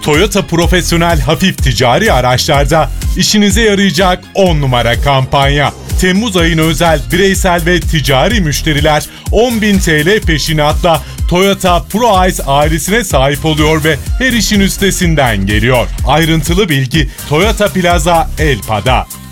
Toyota profesyonel hafif ticari araçlarda işinize yarayacak 10 numara kampanya. Temmuz ayına özel bireysel ve ticari müşteriler 10.000 TL peşinatla Toyota ProAce ailesine sahip oluyor ve her işin üstesinden geliyor. Ayrıntılı bilgi Toyota Plaza Elpa'da.